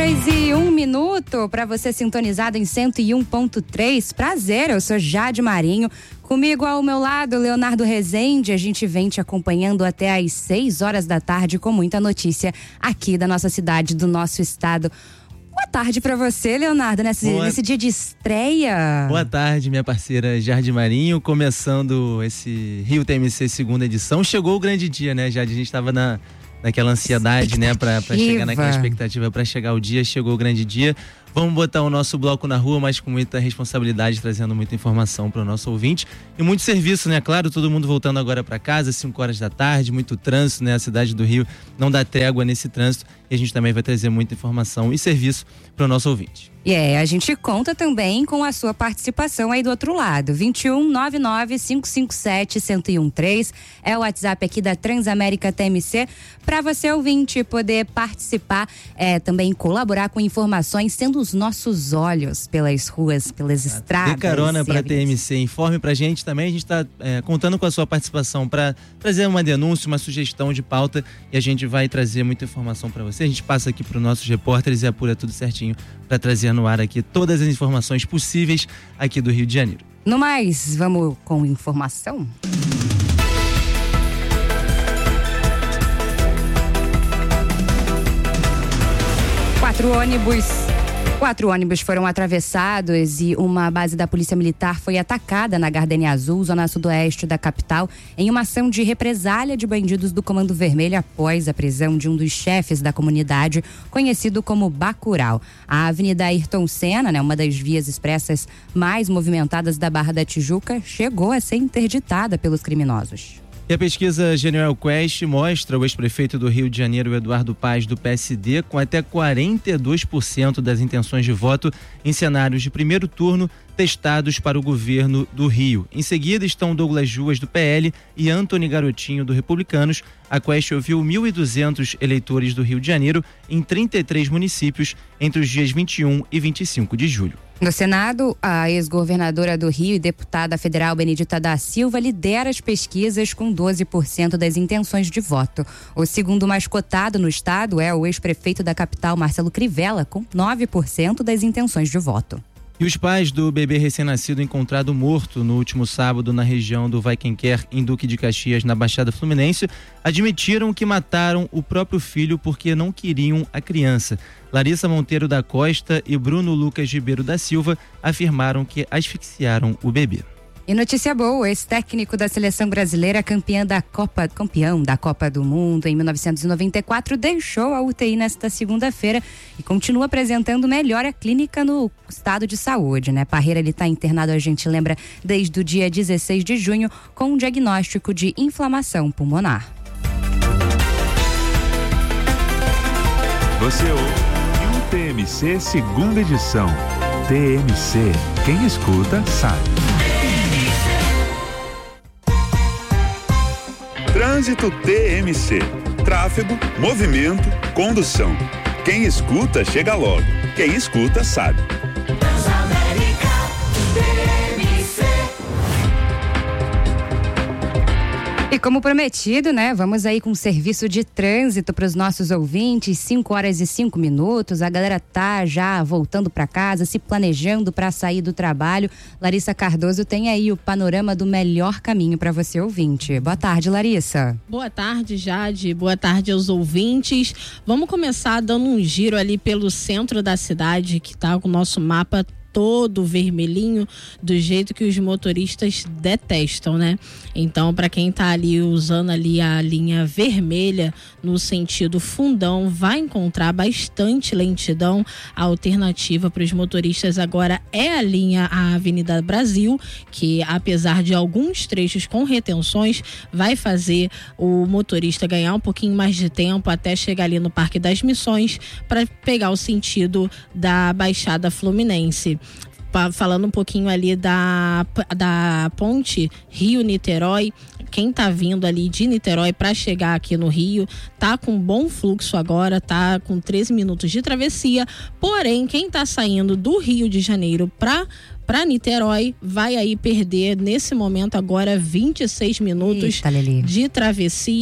2:01 para você sintonizado em 101.3. Prazer, eu sou Jade Marinho. Comigo ao meu lado, Leonardo Rezende. A gente vem te acompanhando até às 6 horas da tarde com muita notícia aqui da nossa cidade, do nosso estado. Boa tarde pra você, Leonardo, nesse dia de estreia. Boa tarde, minha parceira Jade Marinho, começando esse Rio TMC segunda edição. Chegou o grande dia, né, Jade? A gente tava naquela ansiedade, né, pra chegar naquela expectativa, pra chegar o dia, chegou o grande dia. Vamos botar o nosso bloco na rua, mas com muita responsabilidade, trazendo muita informação para o nosso ouvinte. E muito serviço, né? Claro, todo mundo voltando agora para casa, 5 horas da tarde, muito trânsito, né? A cidade do Rio não dá trégua nesse trânsito. E a gente também vai trazer muita informação e serviço para o nosso ouvinte. A gente conta também com a sua participação aí do outro lado. 2199-557-1013 é o WhatsApp aqui da Transamérica TMC, para você ouvinte poder participar, também colaborar com informações, sendo os nossos olhos pelas ruas, pelas estradas. Dê carona para a TMC, informe pra gente também. A gente está contando com a sua participação para trazer uma denúncia, uma sugestão de pauta, e a gente vai trazer muita informação para você. A gente passa aqui para os nossos repórteres e apura tudo certinho para trazer no ar aqui todas as informações possíveis aqui do Rio de Janeiro. No mais, vamos com informação? Quatro ônibus foram atravessados e uma base da Polícia Militar foi atacada na Gardenia Azul, zona sudoeste da capital, em uma ação de represália de bandidos do Comando Vermelho após a prisão de um dos chefes da comunidade, conhecido como Bacurau. A Avenida Ayrton Senna, uma das vias expressas mais movimentadas da Barra da Tijuca, chegou a ser interditada pelos criminosos. E a pesquisa Genuel Quest mostra o ex-prefeito do Rio de Janeiro, Eduardo Paes, do PSD, com até 42% das intenções de voto em cenários de primeiro turno testados para o governo do Rio. Em seguida estão Douglas Juas, do PL, e Antony Garotinho, do Republicanos. A Quest ouviu 1.200 eleitores do Rio de Janeiro em 33 municípios entre os dias 21 e 25 de julho. No Senado, a ex-governadora do Rio e deputada federal Benedita da Silva lidera as pesquisas com 12% das intenções de voto. O segundo mais cotado no estado é o ex-prefeito da capital, Marcelo Crivella, com 9% das intenções de voto. E os pais do bebê recém-nascido encontrado morto no último sábado na região do Vaikenquer, em Duque de Caxias, na Baixada Fluminense, admitiram que mataram o próprio filho porque não queriam a criança. Larissa Monteiro da Costa e Bruno Lucas Ribeiro da Silva afirmaram que asfixiaram o bebê. E notícia boa, ex-técnico da seleção brasileira, campeão da Copa do Mundo em 1994, deixou a UTI nesta segunda-feira e continua apresentando melhora clínica no estado de saúde, né? Parreira, ele está internado, a gente lembra, desde o dia 16 de junho com um diagnóstico de inflamação pulmonar. Você ouve o TMC segunda edição. TMC, quem escuta sabe. Trânsito TMC. Tráfego, movimento, condução. Quem escuta, chega logo. Quem escuta, sabe. Transamérica TMC. E como prometido, vamos aí com serviço de trânsito para os nossos ouvintes, 5:05. A galera tá já voltando para casa, se planejando para sair do trabalho. Larissa Cardoso tem aí o panorama do melhor caminho para você, ouvinte. Boa tarde, Larissa. Boa tarde, Jade. Boa tarde aos ouvintes. Vamos começar dando um giro ali pelo centro da cidade, que tá com o nosso mapa todo vermelhinho, do jeito que os motoristas detestam, né? Então, para quem tá ali usando ali a linha vermelha no sentido Fundão, vai encontrar bastante lentidão. A alternativa para os motoristas agora é a Avenida Brasil, que apesar de alguns trechos com retenções, vai fazer o motorista ganhar um pouquinho mais de tempo até chegar ali no Parque das Missões para pegar o sentido da Baixada Fluminense. Falando um pouquinho ali da ponte Rio-Niterói, quem tá vindo ali de Niterói para chegar aqui no Rio tá com bom fluxo agora, tá com 13 minutos de travessia, porém quem tá saindo do Rio de Janeiro para Niterói vai aí perder nesse momento agora 26 minutos de travessia.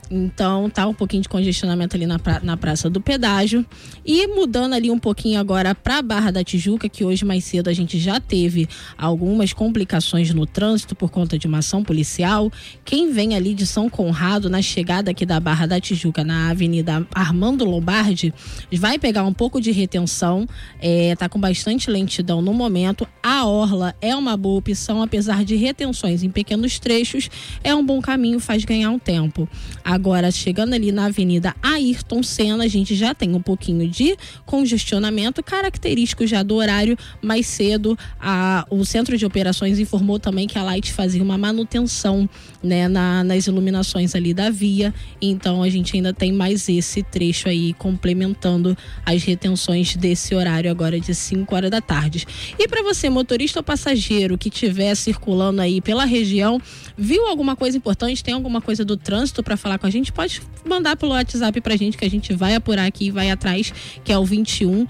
Então tá um pouquinho de congestionamento ali na Praça do Pedágio. E mudando ali um pouquinho agora pra Barra da Tijuca, que hoje mais cedo a gente já teve algumas complicações no trânsito por conta de uma ação policial. Quem vem ali de São Conrado, na chegada aqui da Barra da Tijuca, na Avenida Armando Lombardi, vai pegar um pouco de retenção, tá com bastante lentidão no momento. A orla é uma boa opção, apesar de retenções em pequenos trechos, é um bom caminho, faz ganhar um tempo. Agora, chegando ali na Avenida Ayrton Senna, a gente já tem um pouquinho de congestionamento característico já do horário. Mais cedo, o Centro de Operações informou também que a Light fazia uma manutenção, né, nas iluminações ali da via. Então, a gente ainda tem mais esse trecho aí complementando as retenções desse horário agora de 5 horas da tarde. E para você, motorista ou passageiro que estiver circulando aí pela região, viu alguma coisa importante, tem alguma coisa do trânsito para falar com a gente, pode mandar pelo WhatsApp pra gente, que a gente vai apurar aqui e vai atrás, que é o 21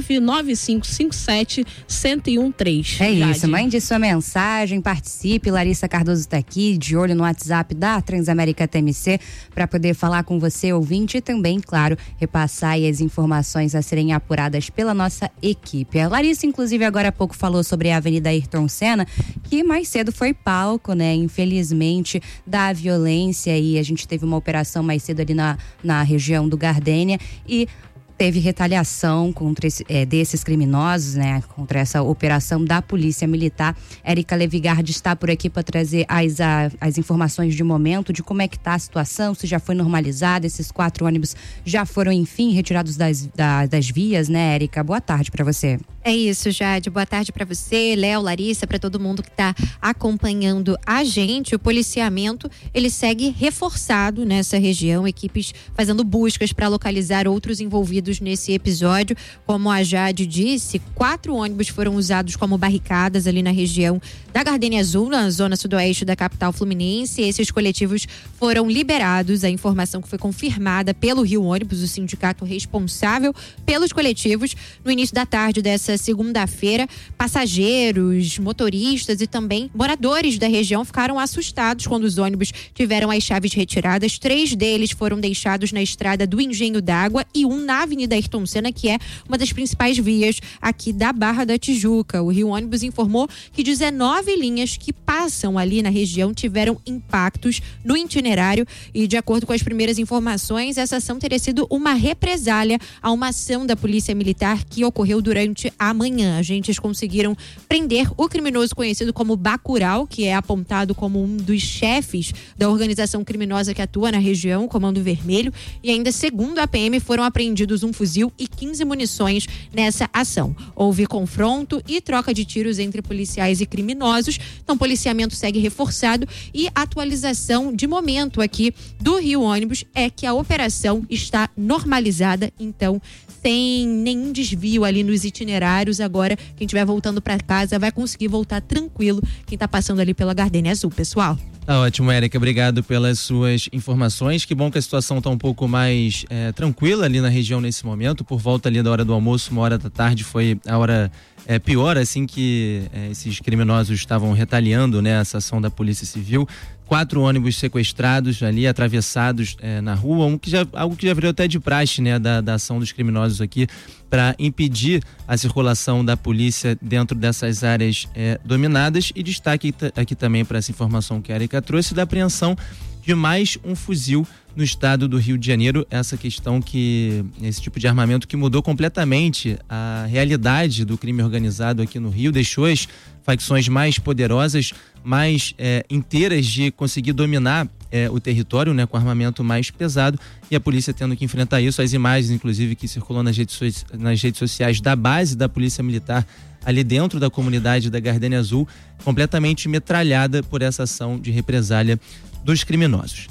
99557 1013. É isso, mande sua mensagem, participe. Larissa Cardoso está aqui, de olho no WhatsApp da Transamérica TMC, para poder falar com você, ouvinte, e também, claro, repassar aí as informações a serem apuradas pela nossa equipe. A Larissa, inclusive, agora há pouco falou sobre a Avenida Ayrton Senna, que mais cedo foi palco, né, infelizmente, da violência, e a gente teve uma operação mais cedo ali na região do Gardênia, e teve retaliação contra desses criminosos, né? Contra essa operação da Polícia Militar. Érica Levigard está por aqui para trazer as informações de momento, de como é que está a situação, se já foi normalizada, esses 4 ônibus já foram, enfim, retirados das vias, né, Érica? Boa tarde para você. É isso, Jade. Boa tarde para você, Léo, Larissa, para todo mundo que está acompanhando a gente. O policiamento, ele segue reforçado nessa região, equipes fazendo buscas para localizar outros envolvidos nesse episódio. Como a Jade disse, 4 ônibus foram usados como barricadas ali na região da Gardênia Azul, na zona sudoeste da capital fluminense. Esses coletivos foram liberados. A informação que foi confirmada pelo Rio Ônibus, o sindicato responsável pelos coletivos. No início da tarde dessa segunda-feira, passageiros, motoristas e também moradores da região ficaram assustados quando os ônibus tiveram as chaves retiradas. 3 deles foram deixados na estrada do Engenho d'Água e um na Avenida Ayrton Senna, que é uma das principais vias aqui da Barra da Tijuca. O Rio Ônibus informou que 19 linhas que passam ali na região tiveram impactos no itinerário e, de acordo com as primeiras informações, essa ação teria sido uma represália a uma ação da Polícia Militar que ocorreu durante a manhã. Agentes conseguiram prender o criminoso conhecido como Bacurau, que é apontado como um dos chefes da organização criminosa que atua na região, o Comando Vermelho, e ainda, segundo a PM, foram apreendidos um fuzil e 15 munições nessa ação. Houve confronto e troca de tiros entre policiais e criminosos, então o policiamento segue reforçado e a atualização de momento aqui do Rio Ônibus é que a operação está normalizada, então sem nenhum desvio ali nos itinerários. Agora, quem estiver voltando para casa vai conseguir voltar tranquilo, quem está passando ali pela Gardênia Azul, pessoal. Tá ótimo, Érica, obrigado pelas suas informações. Que bom que a situação está um pouco mais tranquila ali na região nesse momento. Por volta ali da hora do almoço, 1h da tarde, foi a hora pior, assim que esses criminosos estavam retaliando, né, essa ação da Polícia Civil. 4 ônibus sequestrados ali, atravessados na rua, algo que já virou até de praxe, né, da ação dos criminosos aqui, para impedir a circulação da polícia dentro dessas áreas dominadas. E destaque aqui também para essa informação que a Érica trouxe, da apreensão de mais um fuzil no estado do Rio de Janeiro. Essa questão esse tipo de armamento que mudou completamente a realidade do crime organizado aqui no Rio, deixou as facções mais poderosas, mais inteiras de conseguir dominar o território, né, com armamento mais pesado, e a polícia tendo que enfrentar isso. As imagens, inclusive, que circulam nas redes sociais da base da Polícia Militar ali dentro da comunidade da Gardênia Azul, completamente metralhada por essa ação de represália dos criminosos.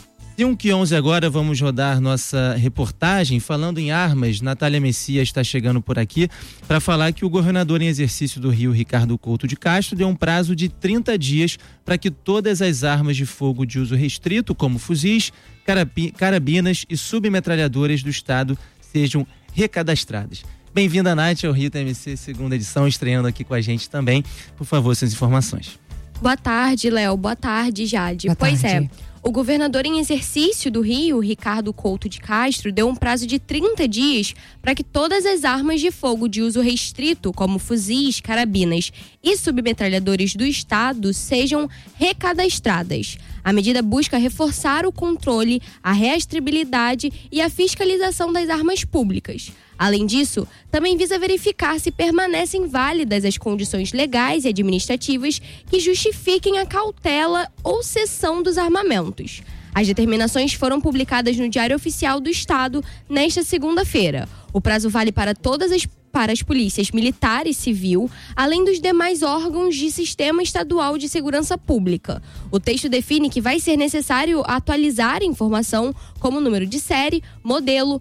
5h11 agora, vamos rodar nossa reportagem. Falando em armas, Natália Messias está chegando por aqui para falar que o governador em exercício do Rio, Ricardo Couto de Castro, deu um prazo de 30 dias para que todas as armas de fogo de uso restrito, como fuzis, carabinas e submetralhadoras do estado, sejam recadastradas. Bem-vinda, Nath, ao Rio TMC, segunda edição, estreando aqui com a gente também. Por favor, suas informações. Boa tarde, Léo. Boa tarde, Jade. Boa pois tarde. O governador em exercício do Rio, Ricardo Couto de Castro, deu um prazo de 30 dias para que todas as armas de fogo de uso restrito, como fuzis, carabinas e submetralhadores do estado, sejam recadastradas. A medida busca reforçar o controle, a rastreabilidade e a fiscalização das armas públicas. Além disso, também visa verificar se permanecem válidas as condições legais e administrativas que justifiquem a cautela ou cessão dos armamentos. As determinações foram publicadas no Diário Oficial do Estado nesta segunda-feira. O prazo vale para para as polícias militar e civil, além dos demais órgãos de Sistema Estadual de Segurança Pública. O texto define que vai ser necessário atualizar a informação como número de série, modelo,